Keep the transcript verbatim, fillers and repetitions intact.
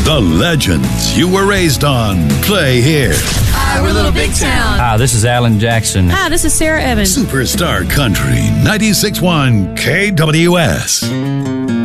The legends you were raised on play here. Hi, we're Little Big Town. Hi, this is Alan Jackson. Hi, this is Sarah Evans. Superstar Country ninety-six point one K W S.